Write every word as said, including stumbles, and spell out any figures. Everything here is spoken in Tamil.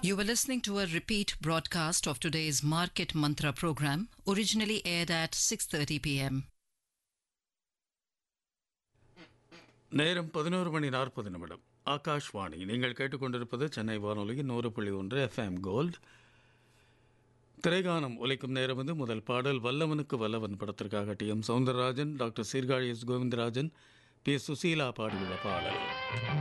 You were listening to a repeat broadcast of today's Market Mantra program, originally aired at six thirty p.m. நேரம் பதினோரு மணி நாற்பது நிமிடம். ஆகாஷ்வாணி. நீங்கள் கேட்டுக்கொண்டிருப்பது சென்னை வானொலியின் நூறு புள்ளி ஒன்று எஃப்எம் கோல்ட். திரைகானம் ஒலிக்கும் நேரம் வந்து முதல் பாடல் வல்லவனுக்கு வல்லவன் படத்திற்காக D M Soundararajan, doctor Sirkazhi S Govindarajan, B S Susheela பாடியுள்ள பாடல்.